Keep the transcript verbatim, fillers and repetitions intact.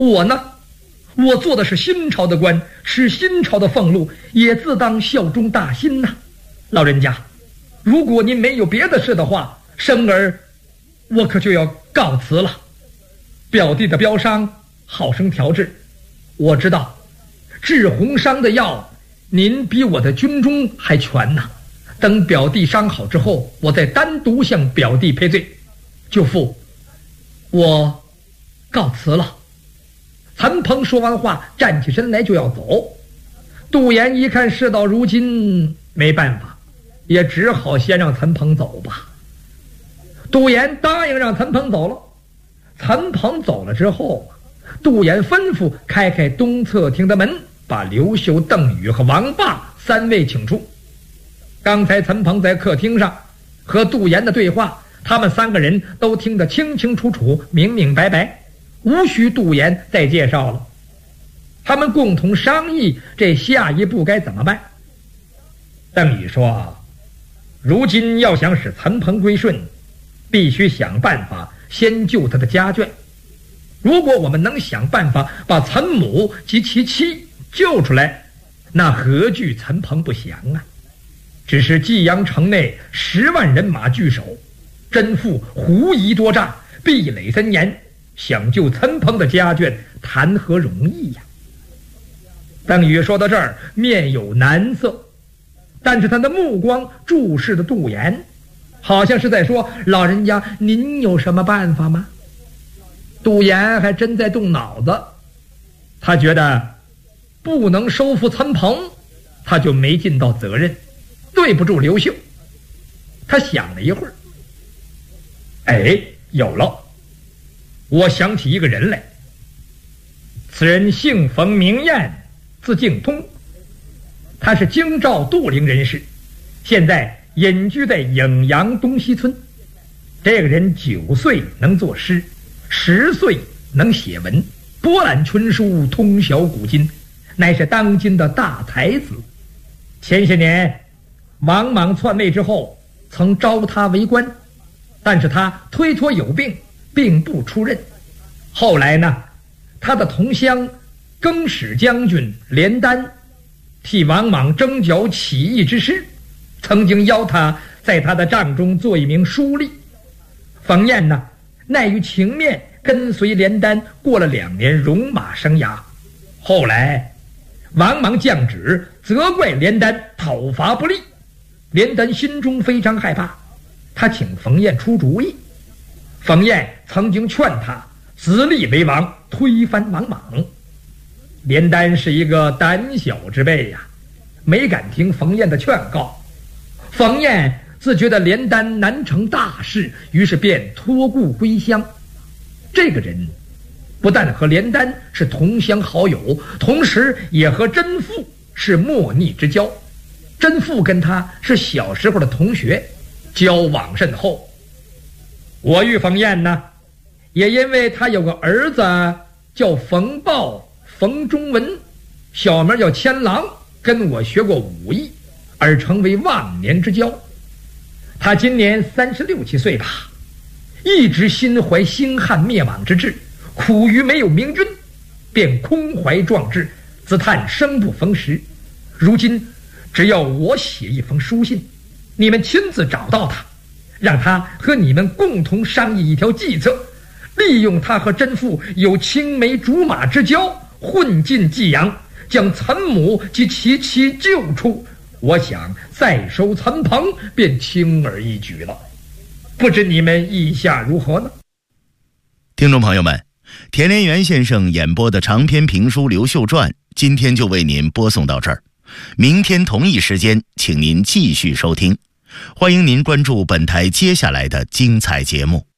我呢，我做的是新朝的官，吃新朝的俸禄，也自当效忠大新呐、啊。老人家，如果您没有别的事的话，生儿我可就要告辞了。表弟的标伤好生调治，我知道治红伤的药您比我的军中还全呢。等表弟伤好之后，我再单独向表弟赔罪。舅父，我告辞了。陈鹏说完话，站起身来就要走。杜岩一看事到如今，没办法，也只好先让陈鹏走吧。杜岩答应让陈鹏走了。陈鹏走了之后，杜岩吩咐开开东侧厅的门，把刘秀、邓禹和王霸三位请出。刚才陈鹏在客厅上和杜岩的对话，他们三个人都听得清清楚楚、明明白白，无需杜岩再介绍了。他们共同商议这下一步该怎么办。邓禹说，如今要想使陈鹏归顺，必须想办法先救他的家眷。如果我们能想办法把陈母及其妻救出来，那何惧陈鹏不降啊？只是济阳城内十万人马聚守，真父狐疑多诈，壁垒森严，想救陈鹏的家眷谈何容易呀、啊？邓禹说到这儿，面有难色，但是他的目光注视着杜岩，好像是在说，老人家您有什么办法吗？杜岩还真在动脑子，他觉得不能收服陈鹏，他就没尽到责任，对不住刘秀。他想了一会儿，哎，有了，我想起一个人来。此人姓冯名彦，字敬通，他是京兆杜陵人士，现在隐居在颍阳东西村。这个人九岁能作诗，十岁能写文，博览群书，通晓古今，乃是当今的大才子。前些年王莽篡位之后，曾招他为官，但是他推脱有病，并不出任。后来呢，他的同乡更始将军连丹替王莽征剿起义之师，曾经邀他在他的帐中做一名书吏。冯彦呢，耐于情面，跟随连丹过了两年戎马生涯。后来王莽降旨责怪连丹讨伐不力，连丹心中非常害怕，他请冯彦出主意。冯彦曾经劝他自立为王，推翻王莽。连丹是一个胆小之辈呀、啊，没敢听冯彦的劝告。冯彦自觉得连丹难成大事，于是便托故归乡。这个人不但和连丹是同乡好友，同时也和甄父是莫逆之交。甄父跟他是小时候的同学，交往甚厚。我遇冯彦呢，也因为他有个儿子叫冯豹、冯中文，小名叫千郎，跟我学过武艺，而成为忘年之交。他今年三十六七岁吧，一直心怀兴汉灭亡之志，苦于没有明君，便空怀壮志，自叹生不逢时。如今只要我写一封书信，你们亲自找到他，让他和你们共同商议一条计策，利用他和甄父有青梅竹马之交，混进济阳，将陈母及其妻救出，我想再收陈鹏便轻而易举了。不知你们意下如何呢？ 听众朋友们，田连元先生演播的长篇评书《刘秀传》今天就为您播送到这儿，明天同一时间请您继续收听，欢迎您关注本台接下来的精彩节目。